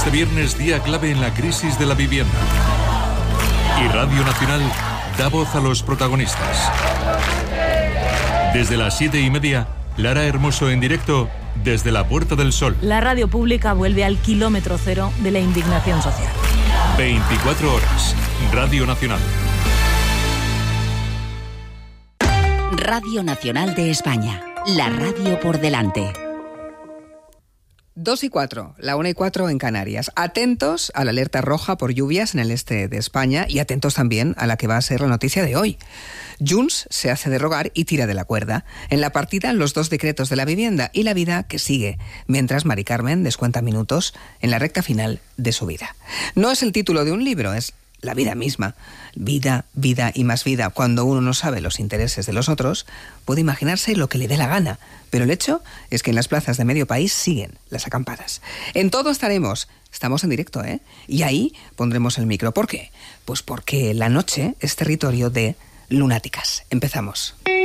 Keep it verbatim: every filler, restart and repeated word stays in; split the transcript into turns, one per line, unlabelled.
Este viernes, día clave en la crisis de la vivienda. Y Radio Nacional da voz a los protagonistas. Desde las siete y media, Lara Hermoso en directo desde la Puerta del Sol.
La radio pública vuelve al kilómetro cero de la indignación social.
veinticuatro horas. Radio Nacional.
Radio Nacional de España. La radio por delante.
Dos y cuatro, la una y cuatro en Canarias. Atentos a la alerta roja por lluvias en el este de España y atentos también a la que va a ser la noticia de hoy. Junts se hace de rogar y tira de la cuerda. En la partida, los dos decretos de la vivienda y la vida que sigue, mientras Mari Carmen descuenta minutos en la recta final de su vida. No es el título de un libro, es la vida misma. Vida, vida y más vida. Cuando uno no sabe los intereses de los otros, puede imaginarse lo que le dé la gana. Pero el hecho es que en las plazas de medio país siguen las acampadas. En todo estaremos. Estamos en directo, ¿eh? Y ahí pondremos el micro. ¿Por qué? Pues porque la noche es territorio de lunáticas. Empezamos.